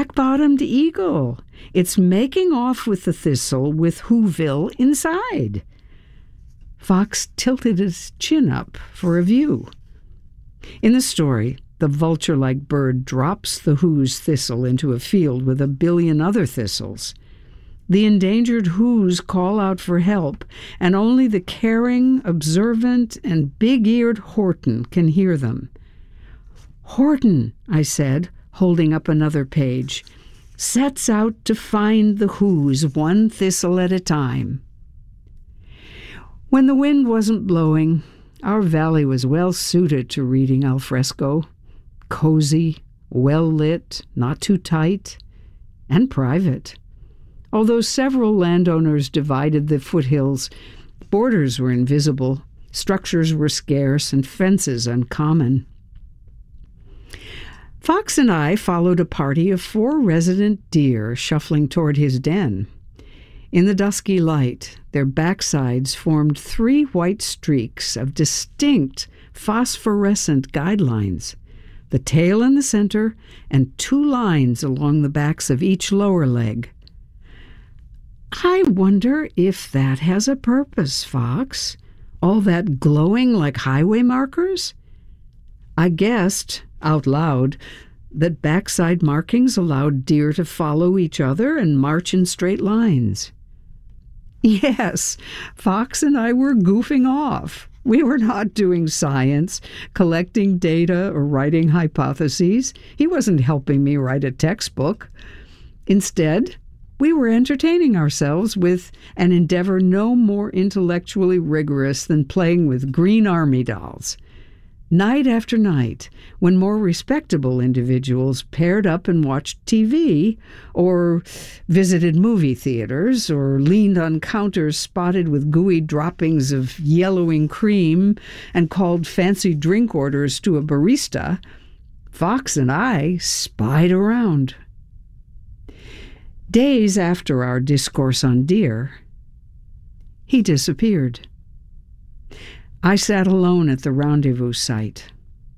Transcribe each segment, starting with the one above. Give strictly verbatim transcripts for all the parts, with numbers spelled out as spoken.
black-bottomed eagle. It's making off with the thistle with Whoville inside." Fox tilted his chin up for a view. In the story, the vulture-like bird drops the who's thistle into a field with a billion other thistles. The endangered who's call out for help, and only the caring, observant, and big-eared Horton can hear them. "Horton," I said, holding up another page, "sets out to find the who's one thistle at a time." When the wind wasn't blowing, our valley was well suited to reading al fresco. Cozy, well-lit, not too tight, and private. Although several landowners divided the foothills, borders were invisible, structures were scarce, and fences uncommon. Fox and I followed a party of four resident deer shuffling toward his den. In the dusky light, their backsides formed three white streaks of distinct phosphorescent guidelines, the tail in the center and two lines along the backs of each lower leg. "I wonder if that has a purpose, Fox, all that glowing like highway markers?" I guessed, out loud, that backside markings allowed deer to follow each other and march in straight lines. Yes, Fox and I were goofing off. We were not doing science, collecting data, or writing hypotheses. He wasn't helping me write a textbook. Instead, we were entertaining ourselves with an endeavor no more intellectually rigorous than playing with green army dolls. Night after night, when more respectable individuals paired up and watched T V, or visited movie theaters, or leaned on counters spotted with gooey droppings of yellowing cream and called fancy drink orders to a barista, Fox and I spied around. Days after our discourse on deer, he disappeared. I sat alone at the rendezvous site.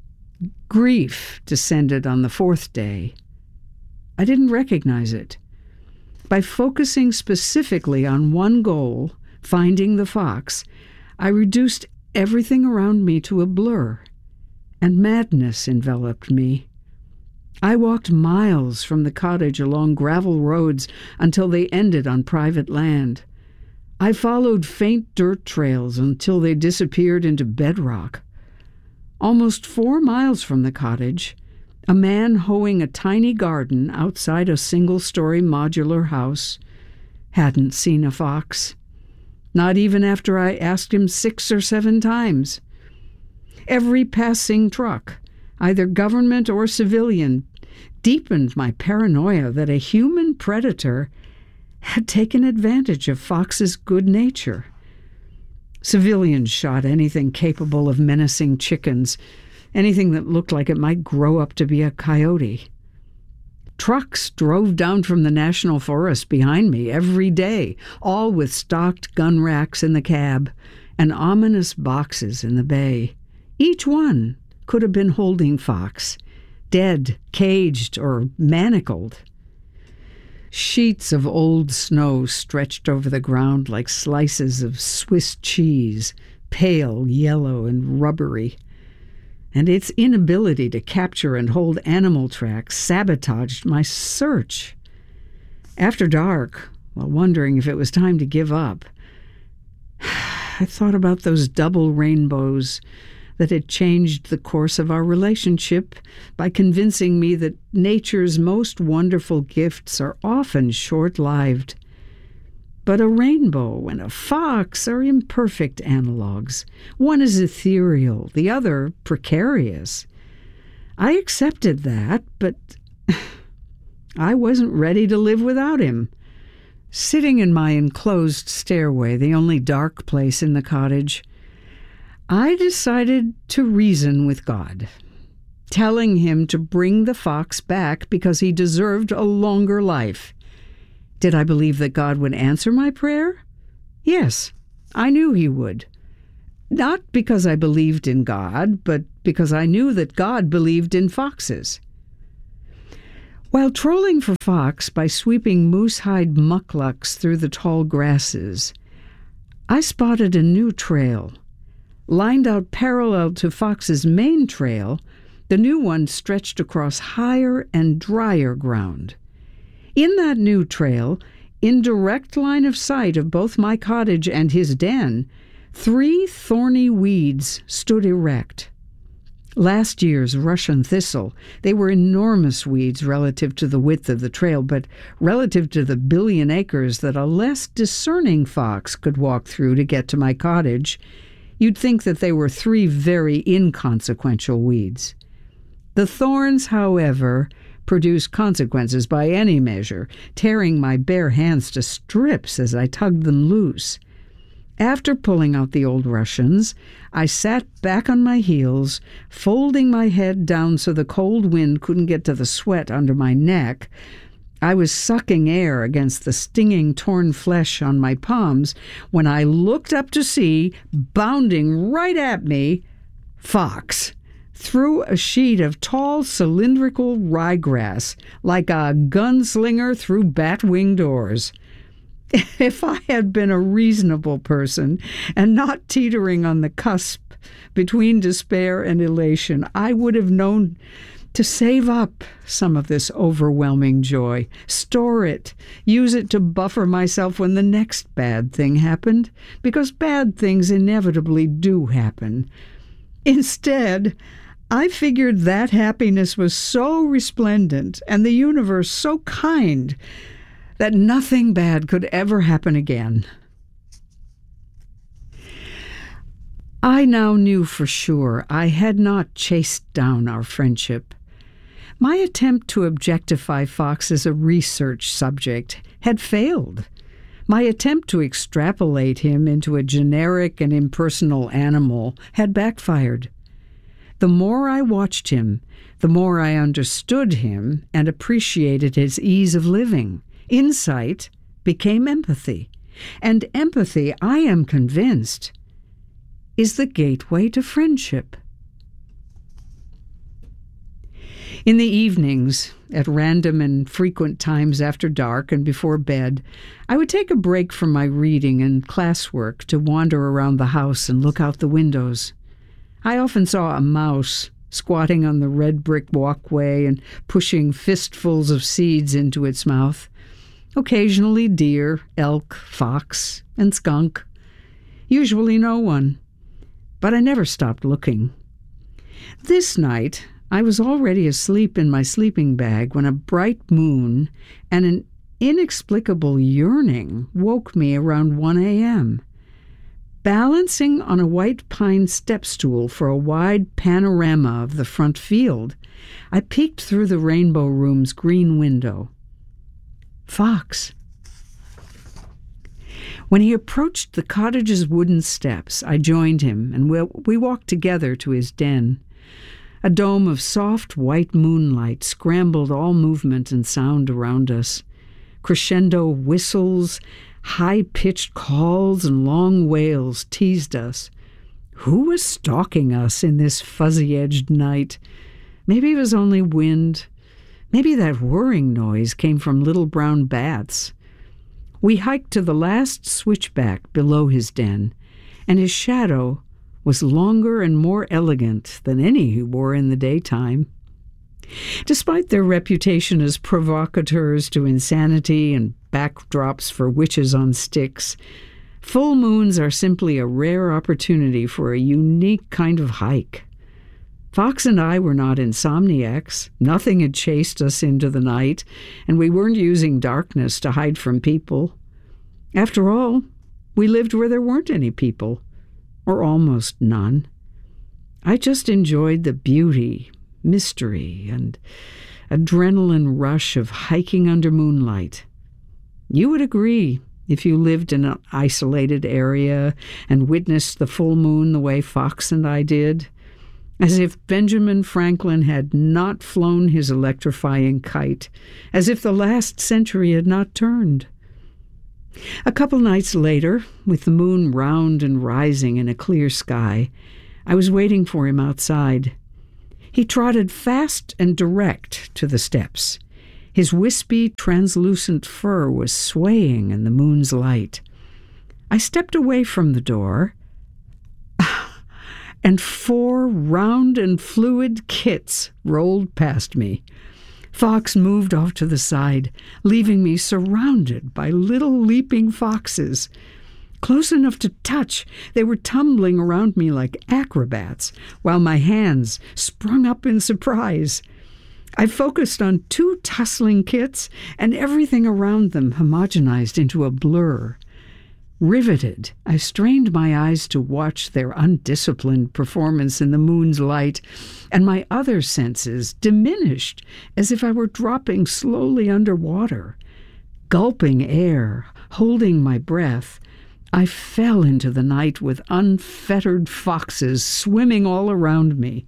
Grief descended on the fourth day. I didn't recognize it. By focusing specifically on one goal, finding the fox, I reduced everything around me to a blur, and madness enveloped me. I walked miles from the cottage along gravel roads until they ended on private land. I followed faint dirt trails until they disappeared into bedrock. Almost four miles from the cottage, a man hoeing a tiny garden outside a single-story modular house hadn't seen a fox, not even after I asked him six or seven times. Every passing truck, either government or civilian, deepened my paranoia that a human predator had taken advantage of Fox's good nature. Civilians shot anything capable of menacing chickens, anything that looked like it might grow up to be a coyote. Trucks drove down from the national forest behind me every day, all with stocked gun racks in the cab and ominous boxes in the bay. Each one could have been holding Fox, dead, caged, or manacled. Sheets of old snow stretched over the ground like slices of Swiss cheese, pale, yellow, and rubbery. And its inability to capture and hold animal tracks sabotaged my search. After dark, while wondering if it was time to give up, I thought about those double rainbows that had changed the course of our relationship by convincing me that nature's most wonderful gifts are often short-lived. But a rainbow and a fox are imperfect analogues. One is ethereal, the other precarious. I accepted that, but I wasn't ready to live without him. Sitting in my enclosed stairway, the only dark place in the cottage, I decided to reason with God, telling him to bring the fox back because he deserved a longer life. Did I believe that God would answer my prayer? Yes, I knew he would. Not because I believed in God, but because I knew that God believed in foxes. While trolling for fox by sweeping moose-hide mucklucks through the tall grasses, I spotted a new trail. Lined out parallel to Fox's main trail, the new one stretched across higher and drier ground. In that new trail, in direct line of sight of both my cottage and his den, three thorny weeds stood erect. Last year's Russian thistle, they were enormous weeds relative to the width of the trail, but relative to the billion acres that a less discerning fox could walk through to get to my cottage, you'd think that they were three very inconsequential weeds. The thorns, however, produced consequences by any measure, tearing my bare hands to strips as I tugged them loose. After pulling out the old Russians, I sat back on my heels, folding my head down so the cold wind couldn't get to the sweat under my neck. I was sucking air against the stinging torn flesh on my palms when I looked up to see, bounding right at me, Fox, through a sheet of tall cylindrical ryegrass, like a gunslinger through bat-wing doors. If I had been a reasonable person and not teetering on the cusp between despair and elation, I would have known to save up some of this overwhelming joy, store it, use it to buffer myself when the next bad thing happened, because bad things inevitably do happen. Instead, I figured that happiness was so resplendent and the universe so kind that nothing bad could ever happen again. I now knew for sure I had not chased down our friendship. My attempt to objectify Fox as a research subject had failed. My attempt to extrapolate him into a generic and impersonal animal had backfired. The more I watched him, the more I understood him and appreciated his ease of living. Insight became empathy, and empathy, I am convinced, is the gateway to friendship. In the evenings, at random and frequent times after dark and before bed, I would take a break from my reading and classwork to wander around the house and look out the windows. I often saw a mouse squatting on the red brick walkway and pushing fistfuls of seeds into its mouth. Occasionally deer, elk, fox, and skunk. Usually no one. But I never stopped looking. This night, I was already asleep in my sleeping bag when a bright moon and an inexplicable yearning woke me around one a.m. Balancing on a white pine step stool for a wide panorama of the front field, I peeked through the Rainbow Room's green window. Fox. When he approached the cottage's wooden steps, I joined him, and we, we walked together to his den. A dome of soft white moonlight scrambled all movement and sound around us. Crescendo whistles, high-pitched calls, and long wails teased us. Who was stalking us in this fuzzy-edged night? Maybe it was only wind. Maybe that whirring noise came from little brown bats. We hiked to the last switchback below his den, and his shadow was longer and more elegant than any he wore in the daytime. Despite their reputation as provocateurs to insanity and backdrops for witches on sticks, full moons are simply a rare opportunity for a unique kind of hike. Fox and I were not insomniacs. Nothing had chased us into the night, and we weren't using darkness to hide from people. After all, we lived where there weren't any people, or almost none. I just enjoyed the beauty, mystery, and adrenaline rush of hiking under moonlight. You would agree if you lived in an isolated area and witnessed the full moon the way Fox and I did. As if Benjamin Franklin had not flown his electrifying kite, as if the last century had not turned. A couple nights later, with the moon round and rising in a clear sky, I was waiting for him outside. He trotted fast and direct to the steps. His wispy, translucent fur was swaying in the moon's light. I stepped away from the door, and four round and fluid kits rolled past me. Fox moved off to the side, leaving me surrounded by little leaping foxes. Close enough to touch, they were tumbling around me like acrobats, while my hands sprung up in surprise. I focused on two tussling kits, and everything around them homogenized into a blur. Riveted, I strained my eyes to watch their undisciplined performance in the moon's light, and my other senses diminished as if I were dropping slowly underwater. Gulping air, holding my breath, I fell into the night with unfettered foxes swimming all around me.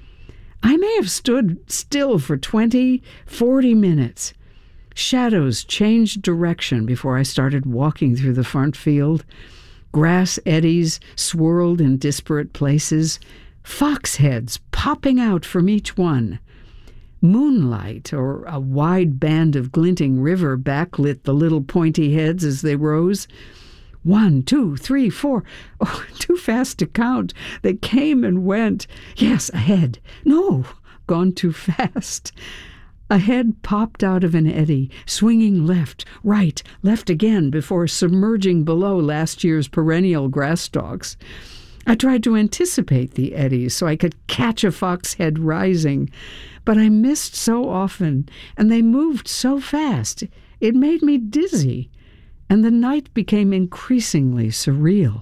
I may have stood still for twenty, forty minutes. Shadows changed direction before I started walking through the front field. Grass eddies swirled in disparate places, fox heads popping out from each one. Moonlight, or a wide band of glinting river, backlit the little pointy heads as they rose. One, two, three, four. Oh, too fast to count. They came and went. Yes, ahead. No, gone too fast. A head popped out of an eddy, swinging left, right, left again before submerging below last year's perennial grass stalks. I tried to anticipate the eddies so I could catch a fox head rising, but I missed so often, and they moved so fast, it made me dizzy, and the night became increasingly surreal.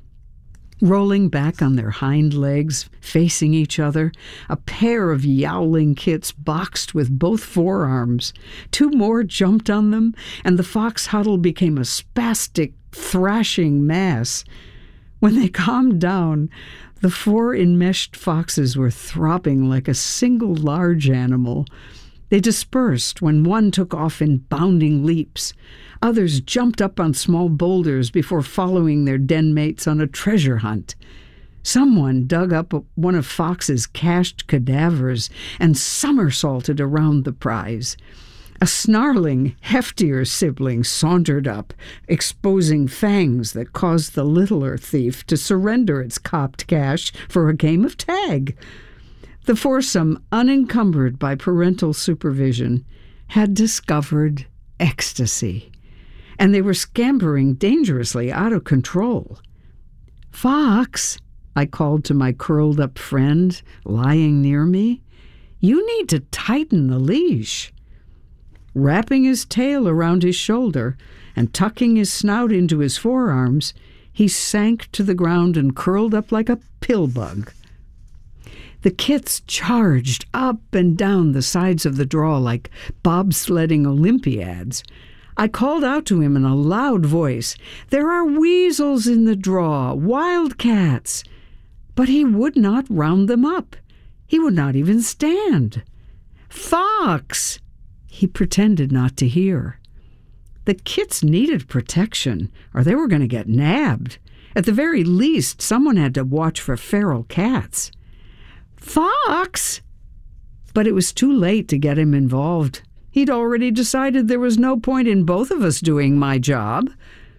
Rolling back on their hind legs, facing each other, a pair of yowling kits boxed with both forearms. Two more jumped on them, and the fox huddle became a spastic, thrashing mass. When they calmed down, the four enmeshed foxes were throbbing like a single large animal. They dispersed when one took off in bounding leaps. Others jumped up on small boulders before following their den mates on a treasure hunt. Someone dug up one of Fox's cached cadavers and somersaulted around the prize. A snarling, heftier sibling sauntered up, exposing fangs that caused the littler thief to surrender its copped cash for a game of tag. The foursome, unencumbered by parental supervision, had discovered ecstasy, and they were scampering dangerously out of control. "Fox," I called to my curled-up friend lying near me, "you need to tighten the leash." Wrapping his tail around his shoulder and tucking his snout into his forearms, he sank to the ground and curled up like a pill bug. The kits charged up and down the sides of the draw like bobsledding Olympiads. I called out to him in a loud voice, "There are weasels in the draw, wildcats!" But he would not round them up. He would not even stand. "Fox!" He pretended not to hear. The kits needed protection, or they were going to get nabbed. At the very least, someone had to watch for feral cats. "Fox!" But it was too late to get him involved. He'd already decided there was no point in both of us doing my job.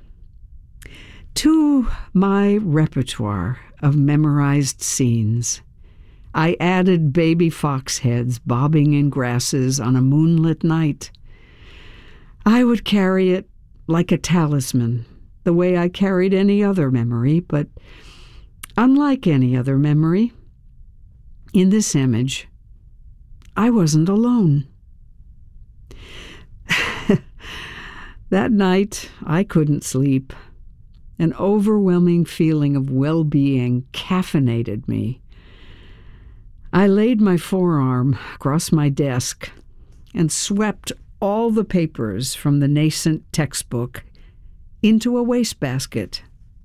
To my repertoire of memorized scenes, I added baby fox heads bobbing in grasses on a moonlit night. I would carry it like a talisman, the way I carried any other memory, but unlike any other memory, in this image, I wasn't alone. That night, I couldn't sleep. An overwhelming feeling of well-being caffeinated me. I laid my forearm across my desk and swept all the papers from the nascent textbook into a wastebasket.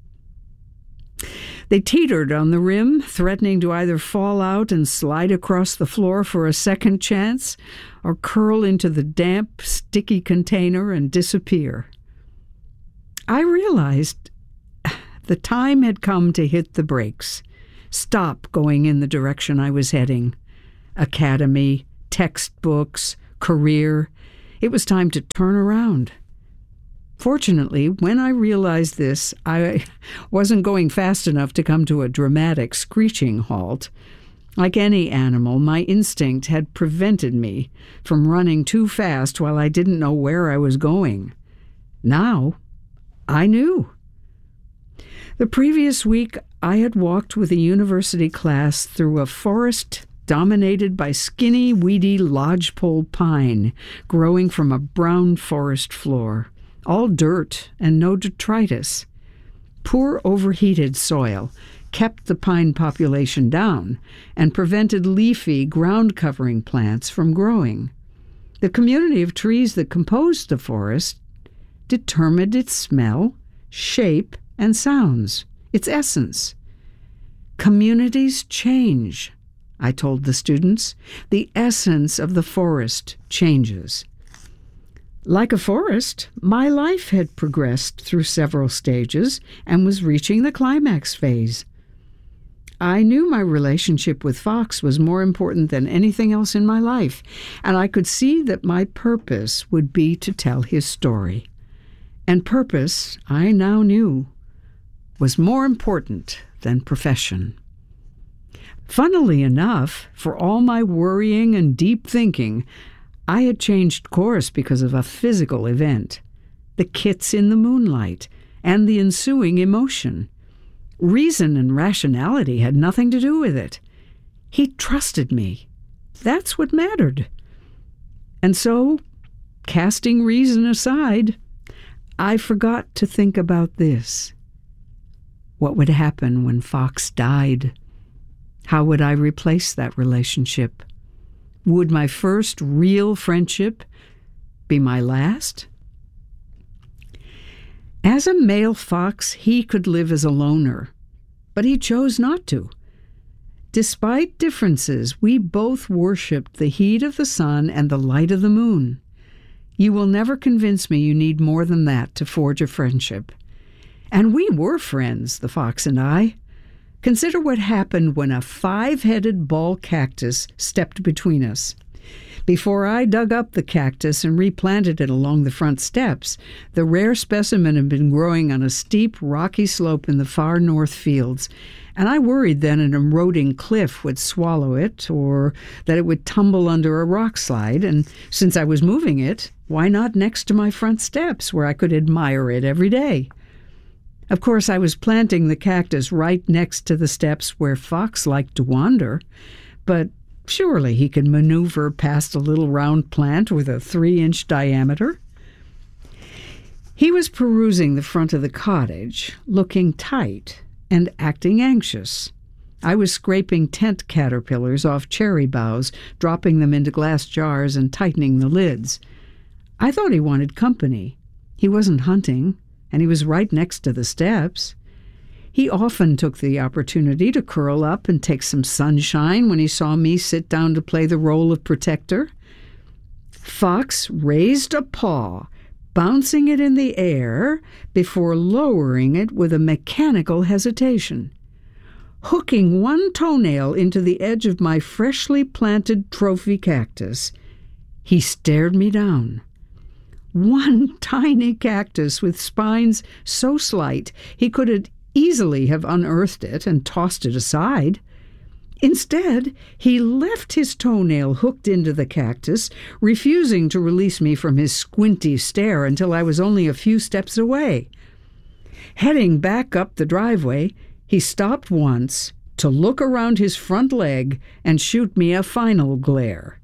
They teetered on the rim, threatening to either fall out and slide across the floor for a second chance or curl into the damp, sticky container and disappear. I realized the time had come to hit the brakes, stop going in the direction I was heading. Academy, textbooks, career. It was time to turn around. Fortunately, when I realized this, I wasn't going fast enough to come to a dramatic screeching halt. Like any animal, my instinct had prevented me from running too fast while I didn't know where I was going. Now, I knew. The previous week, I had walked with a university class through a forest dominated by skinny, weedy lodgepole pine growing from a brown forest floor, all dirt and no detritus. Poor overheated soil kept the pine population down and prevented leafy, ground-covering plants from growing. The community of trees that composed the forest determined its smell, shape, and sounds, its essence. Communities change, I told the students. The essence of the forest changes. Like a forest, my life had progressed through several stages and was reaching the climax phase. I knew my relationship with Fox was more important than anything else in my life, and I could see that my purpose would be to tell his story. And purpose, I now knew, was more important than profession. Funnily enough, for all my worrying and deep thinking, I had changed course because of a physical event, the kits in the moonlight, and the ensuing emotion. Reason and rationality had nothing to do with it. He trusted me. That's what mattered. And so, casting reason aside, I forgot to think about this. What would happen when Fox died? How would I replace that relationship? Would my first real friendship be my last? As a male fox, he could live as a loner, but he chose not to. Despite differences, we both worshipped the heat of the sun and the light of the moon. You will never convince me you need more than that to forge a friendship. And we were friends, the fox and I. Consider what happened when a five-headed ball cactus stepped between us. Before I dug up the cactus and replanted it along the front steps, the rare specimen had been growing on a steep, rocky slope in the far north fields, and I worried that an eroding cliff would swallow it or that it would tumble under a rock slide, and since I was moving it, why not next to my front steps where I could admire it every day? Of course, I was planting the cactus right next to the steps where Fox liked to wander, but surely he could maneuver past a little round plant with a three-inch diameter. He was perusing the front of the cottage, looking tight and acting anxious. I was scraping tent caterpillars off cherry boughs, dropping them into glass jars and tightening the lids. I thought he wanted company. He wasn't hunting, and he was right next to the steps. He often took the opportunity to curl up and take some sunshine when he saw me sit down to play the role of protector. Fox raised a paw, bouncing it in the air before lowering it with a mechanical hesitation. Hooking one toenail into the edge of my freshly planted trophy cactus, he stared me down. One tiny cactus with spines so slight he could have easily have unearthed it and tossed it aside. Instead, he left his toenail hooked into the cactus, refusing to release me from his squinty stare until I was only a few steps away. Heading back up the driveway, he stopped once to look around his front leg and shoot me a final glare.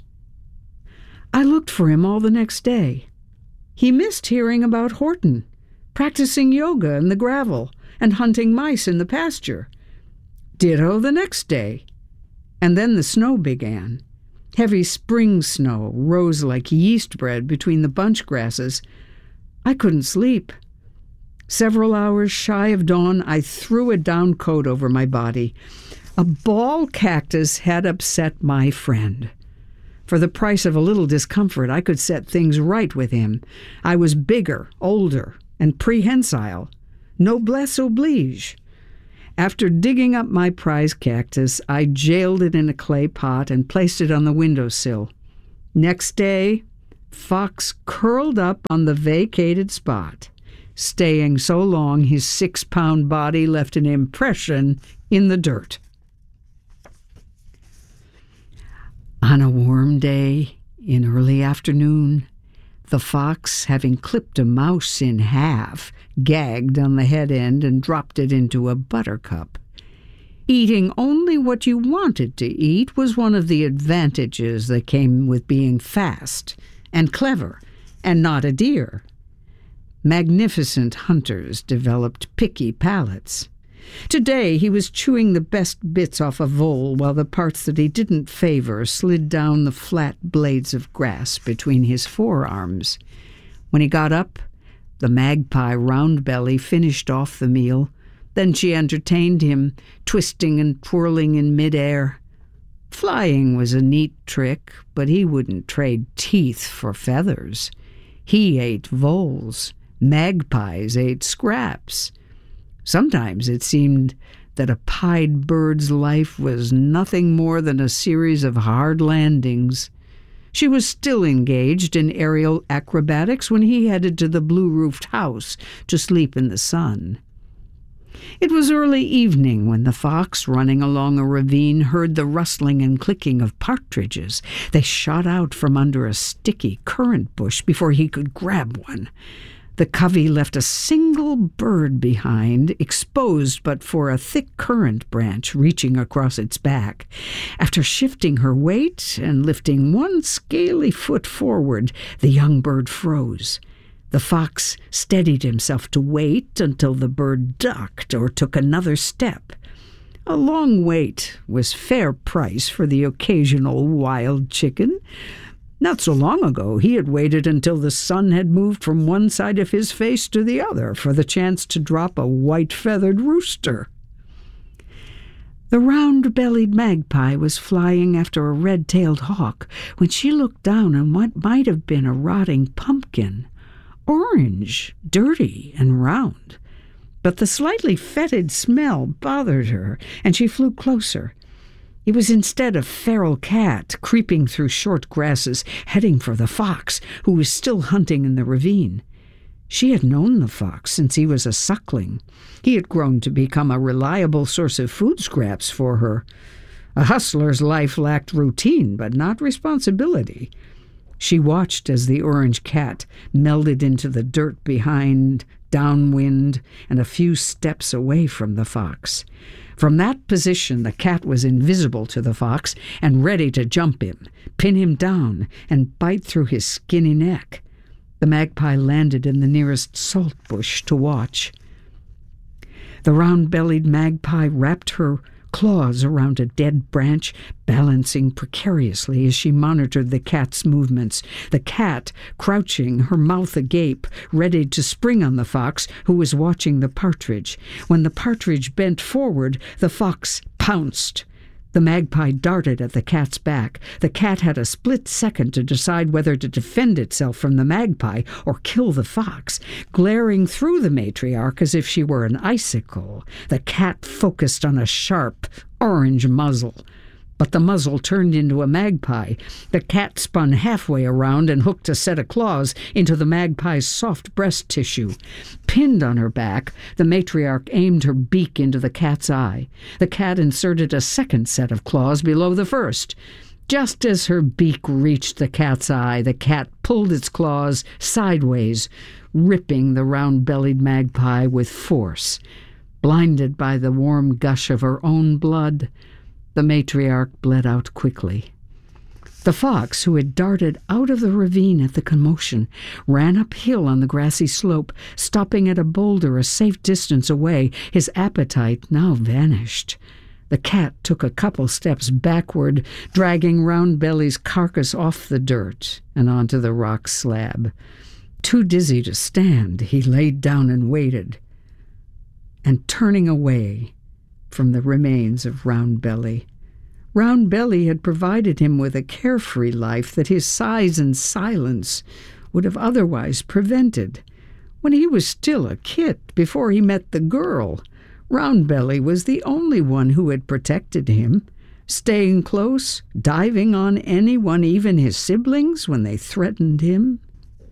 I looked for him all the next day. He missed hearing about Horton, practicing yoga in the gravel, and hunting mice in the pasture. Ditto the next day. And then the snow began. Heavy spring snow rose like yeast bread between the bunch grasses. I couldn't sleep. Several hours shy of dawn, I threw a down coat over my body. A ball cactus had upset my friend. For the price of a little discomfort, I could set things right with him. I was bigger, older, and prehensile. Noblesse oblige. After digging up my prize cactus, I jailed it in a clay pot and placed it on the windowsill. Next day, Fox curled up on the vacated spot, staying so long his six-pound body left an impression in the dirt. On a warm day in early afternoon, the fox, having clipped a mouse in half, gagged on the head end and dropped it into a buttercup. Eating only what you wanted to eat was one of the advantages that came with being fast and clever and not a deer. Magnificent hunters developed picky palates. Today he was chewing the best bits off a vole, while the parts that he didn't favor slid down the flat blades of grass between his forearms. When he got up, the magpie Roundbelly finished off the meal. Then she entertained him, twisting and twirling in midair. Flying was a neat trick, but he wouldn't trade teeth for feathers. He ate voles. Magpies ate scraps. Sometimes it seemed that a pied bird's life was nothing more than a series of hard landings. She was still engaged in aerial acrobatics when he headed to the blue-roofed house to sleep in the sun. It was early evening when the fox, running along a ravine, heard the rustling and clicking of partridges. They shot out from under a sticky currant bush before he could grab one. The covey left a single bird behind, exposed but for a thick currant branch reaching across its back. After shifting her weight and lifting one scaly foot forward, the young bird froze. The fox steadied himself to wait until the bird ducked or took another step. A long wait was fair price for the occasional wild chicken. Not so long ago he had waited until the sun had moved from one side of his face to the other for the chance to drop a white-feathered rooster. The round-bellied magpie was flying after a red-tailed hawk when she looked down on what might have been a rotting pumpkin, orange, dirty, and round. But the slightly fetid smell bothered her, and she flew closer. It was instead a feral cat creeping through short grasses, heading for the fox, who was still hunting in the ravine. She had known the fox since he was a suckling. He had grown to become a reliable source of food scraps for her. A hustler's life lacked routine, but not responsibility. She watched as the orange cat melded into the dirt behind, downwind, and a few steps away from the fox. From that position, the cat was invisible to the fox and ready to jump him, pin him down, and bite through his skinny neck. The magpie landed in the nearest salt bush to watch. The round-bellied magpie wrapped her claws around a dead branch, balancing precariously as she monitored the cat's movements. The cat, crouching, her mouth agape, ready to spring on the fox, who was watching the partridge. When the partridge bent forward, the fox pounced. The magpie darted at the cat's back. The cat had a split second to decide whether to defend itself from the magpie or kill the fox. Glaring through the matriarch as if she were an icicle, the cat focused on a sharp, orange muzzle. But the muzzle turned into a magpie. The cat spun halfway around and hooked a set of claws into the magpie's soft breast tissue. Pinned on her back, the matriarch aimed her beak into the cat's eye. The cat inserted a second set of claws below the first. Just as her beak reached the cat's eye, the cat pulled its claws sideways, ripping the round-bellied magpie with force. Blinded by the warm gush of her own blood, the matriarch bled out quickly. The fox, who had darted out of the ravine at the commotion, ran uphill on the grassy slope, stopping at a boulder a safe distance away. His appetite now vanished. The cat took a couple steps backward, dragging Round-Belly's carcass off the dirt and onto the rock slab. Too dizzy to stand, he laid down and waited. And turning away from the remains of Round-Belly. Round-Belly had provided him with a carefree life that his size and silence would have otherwise prevented. When he was still a kit, before he met the girl, Round-Belly was the only one who had protected him, staying close, diving on anyone, even his siblings, when they threatened him.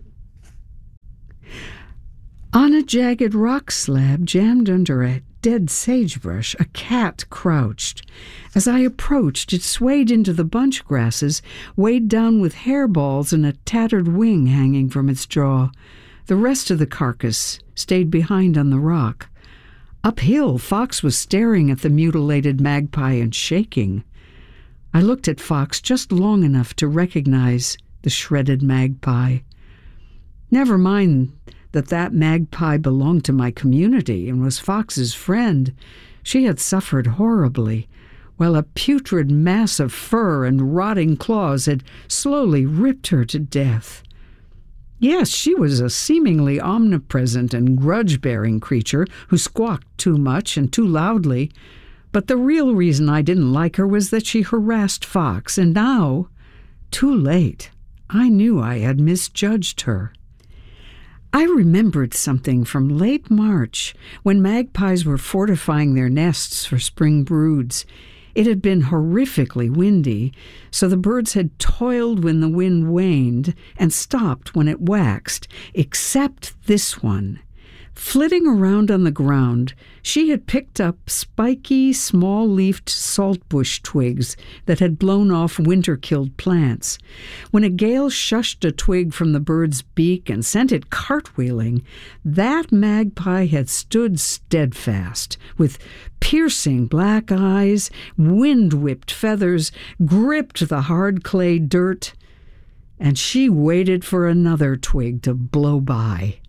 On a jagged rock slab jammed under a dead sagebrush, a cat crouched. As I approached, it swayed into the bunch grasses, weighed down with hairballs and a tattered wing hanging from its jaw. The rest of the carcass stayed behind on the rock. Uphill, Fox was staring at the mutilated magpie and shaking. I looked at Fox just long enough to recognize the shredded magpie. Never mind that that magpie belonged to my community and was Fox's friend. She had suffered horribly, while a putrid mass of fur and rotting claws had slowly ripped her to death. Yes, she was a seemingly omnipresent and grudge-bearing creature who squawked too much and too loudly, but the real reason I didn't like her was that she harassed Fox, and now, too late, I knew I had misjudged her. I remembered something from late March, when magpies were fortifying their nests for spring broods. It had been horrifically windy, so the birds had toiled when the wind waned and stopped when it waxed, except this one. Flitting around on the ground, she had picked up spiky, small-leafed saltbush twigs that had blown off winter-killed plants. When a gale shushed a twig from the bird's beak and sent it cartwheeling, that magpie had stood steadfast, with piercing black eyes, wind-whipped feathers, gripped the hard clay dirt, and she waited for another twig to blow by.